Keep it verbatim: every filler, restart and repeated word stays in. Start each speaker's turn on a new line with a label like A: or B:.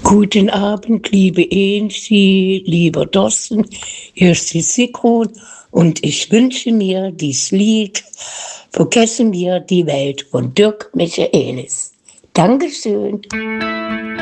A: Guten Abend, liebe Angie, lieber Thorsten, hier ist die Sigrun und ich wünsche mir dieses Lied Vergessen wir die Welt von Dirk Michaelis. Dankeschön.